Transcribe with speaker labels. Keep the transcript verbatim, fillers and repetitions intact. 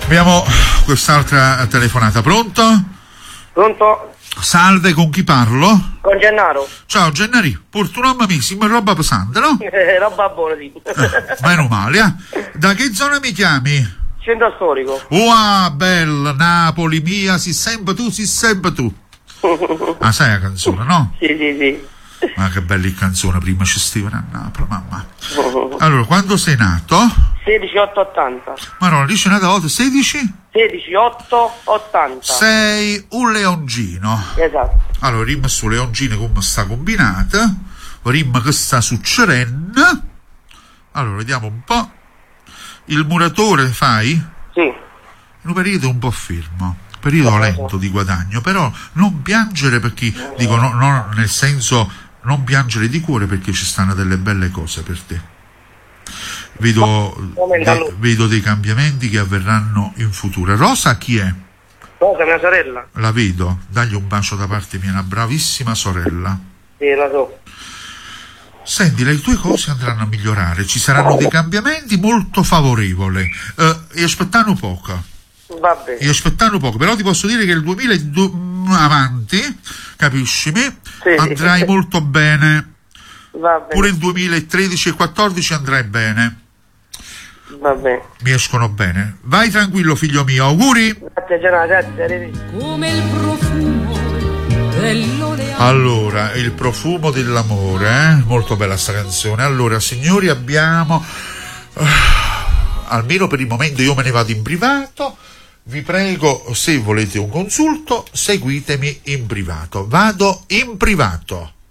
Speaker 1: Abbiamo quest'altra telefonata. Pronto?
Speaker 2: Pronto?
Speaker 1: Salve, con chi parlo?
Speaker 2: Con Gennaro.
Speaker 1: Ciao Gennari, purtroppo amici, roba pesante, no?
Speaker 2: Eh, roba buona, sì.
Speaker 1: Eh, meno male, eh? Da che zona mi chiami?
Speaker 2: Centro storico.
Speaker 1: Wow, bella, Napoli mia, si sempre tu, si sempre tu. Ah, sai la canzone, no?
Speaker 2: Sì, sì, sì.
Speaker 1: Ma che bella canzone, prima ci stivano a Napoli, mamma. Allora, quando sei nato?
Speaker 2: sedici otto ottanta.
Speaker 1: Ma no, dice una volta, sedici?
Speaker 2: sedici otto ottanta.
Speaker 1: Sei un leoncino.
Speaker 2: Esatto.
Speaker 1: Allora, rimma su leoncino come sta combinata, rimma che sta succedendo. Allora, vediamo un po'. Il muratore fai?
Speaker 2: Sì.
Speaker 1: In un periodo un po' fermo, periodo lento di guadagno, però non piangere perché, dico, no, no, nel senso, non piangere di cuore perché ci stanno delle belle cose per te. Vedo, de, vedo dei cambiamenti che avverranno in futuro. Rosa chi è?
Speaker 2: Rosa, mia sorella.
Speaker 1: La vedo, dagli un bacio da parte mia, una bravissima sorella.
Speaker 2: Sì, la so.
Speaker 1: Senti, le tue cose andranno a migliorare, ci saranno dei cambiamenti molto favorevoli. Eh, e aspettano poco.
Speaker 2: Va bene.
Speaker 1: E aspettando poco, però ti posso dire che il duemila avanti, capiscimi, sì, andrai molto bene.
Speaker 2: Va bene.
Speaker 1: Pure il duemilatredici e quattordici andrai bene.
Speaker 2: Va bene.
Speaker 1: Mi escono bene. Vai tranquillo, figlio mio, auguri.
Speaker 2: Grazie, Gianna, grazie.
Speaker 3: Come il profumo dell'oleo.
Speaker 1: Allora, il profumo dell'amore, eh? Molto bella sta canzone. Allora, signori, abbiamo uh, almeno per il momento io me ne vado in privato. Vi prego, se volete un consulto, seguitemi in privato. Vado in privato.